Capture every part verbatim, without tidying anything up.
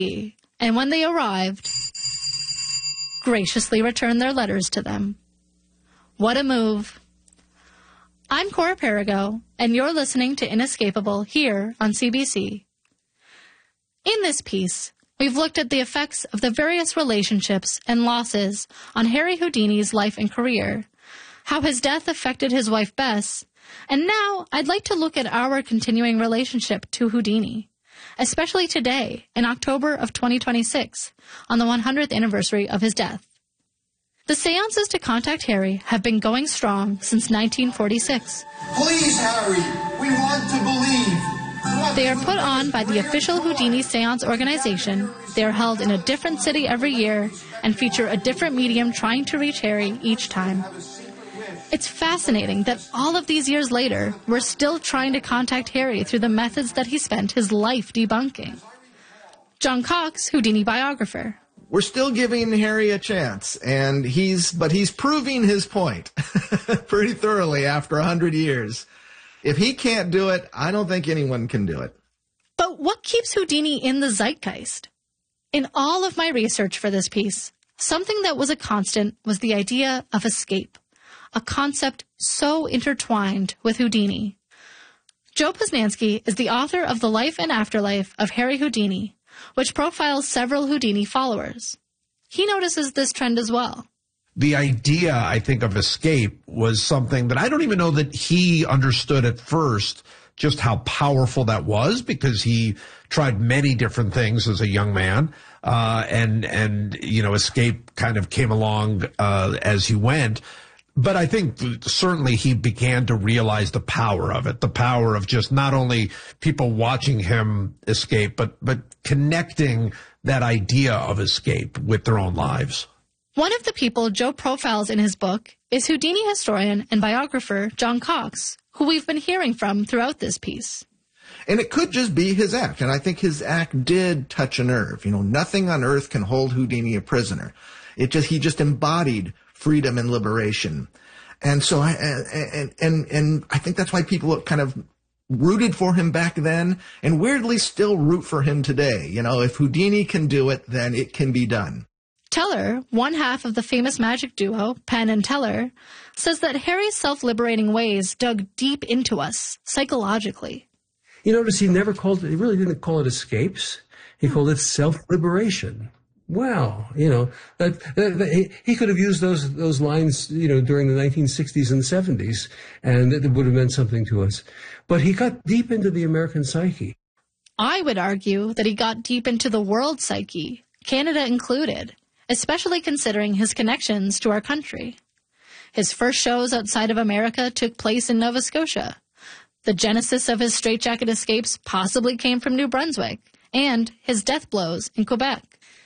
and when they arrived, graciously returned their letters to them. What a move. I'm Cora Perigo, and you're listening to Inescapable here on C B C. In this piece, we've looked at the effects of the various relationships and losses on Harry Houdini's life and career, how his death affected his wife Bess, and now I'd like to look at our continuing relationship to Houdini, especially today, in October of twenty twenty-six, on the one hundredth anniversary of his death. The seances to contact Harry have been going strong since nineteen forty-six. Please, Harry, we want to believe. They are put on by the official Houdini Seance organization. They are held in a different city every year and feature a different medium trying to reach Harry each time. It's fascinating that all of these years later, we're still trying to contact Harry through the methods that he spent his life debunking. John Cox, Houdini biographer. We're still giving Harry a chance, and he's but he's proving his point pretty thoroughly after a hundred years. If he can't do it, I don't think anyone can do it. But what keeps Houdini in the zeitgeist? In all of my research for this piece, something that was a constant was the idea of escape, a concept so intertwined with Houdini. Joe Posnanski is the author of The Life and Afterlife of Harry Houdini, which profiles several Houdini followers. He notices this trend as well. The idea, I think, of escape was something that I don't even know that he understood at first just how powerful that was, because he tried many different things as a young man, uh, and, and, you know, escape kind of came along uh, as he went. But I think certainly he began to realize the power of it, the power of just not only people watching him escape, but but connecting that idea of escape with their own lives. One of the people Joe profiles in his book is Houdini historian and biographer John Cox, who we've been hearing from throughout this piece. And it could just be his act, and I think his act did touch a nerve. You know, nothing on earth can hold Houdini a prisoner. It just he just embodied freedom and liberation. And so I, and, and, and I think that's why people kind of rooted for him back then and weirdly still root for him today. You know, if Houdini can do it, then it can be done. Teller, one half of the famous magic duo, Penn and Teller, says that Harry's self-liberating ways dug deep into us psychologically. You notice he never called it, he really didn't call it escapes. He called it self-liberation. Wow, you know, that, that, that he, he could have used those those lines, you know, during the nineteen sixties and seventies, and it would have meant something to us. But he got deep into the American psyche. I would argue that he got deep into the world psyche, Canada included, especially considering his connections to our country. His first shows outside of America took place in Nova Scotia. The genesis of his straitjacket escapes possibly came from New Brunswick, and his death blows in Quebec.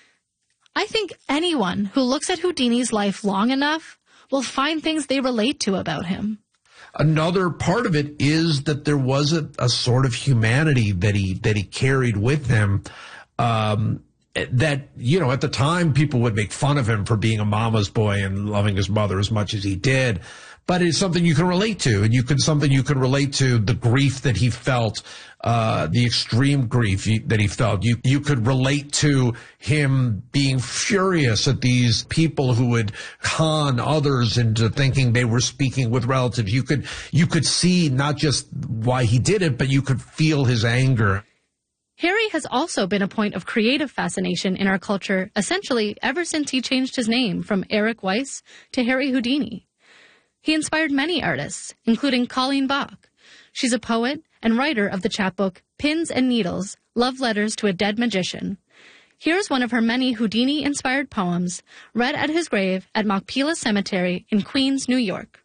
I think anyone who looks at Houdini's life long enough will find things they relate to about him. Another part of it is that there was a, a sort of humanity that he that he carried with him, um, that, you know, at the time people would make fun of him for being a mama's boy and loving his mother as much as he did. But it's something you can relate to, and you can something you can relate to the grief that he felt, uh, the extreme grief he, that he felt. You you could relate to him being furious at these people who would con others into thinking they were speaking with relatives. You could you could see not just why he did it, but you could feel his anger. Harry has also been a point of creative fascination in our culture, essentially ever since he changed his name from Eric Weiss to Harry Houdini. He inspired many artists, including Colleen Bach. She's a poet and writer of the chapbook Pins and Needles, Love Letters to a Dead Magician. Here's one of her many Houdini-inspired poems, read at his grave at Machpelah Cemetery in Queens, New York.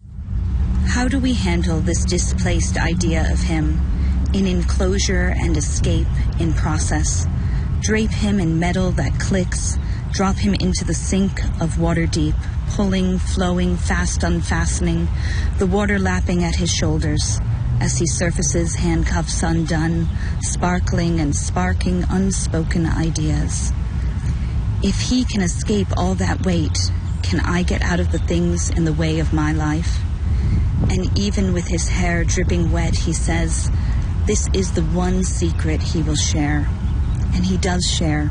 How do we handle this displaced idea of him, in enclosure and escape in process? Drape him in metal that clicks, drop him into the sink of water deep, pulling, flowing, fast unfastening, the water lapping at his shoulders as he surfaces, handcuffs undone, sparkling and sparking unspoken ideas. If he can escape all that weight, can I get out of the things in the way of my life? And even with his hair dripping wet, he says, this is the one secret he will share. and he does share.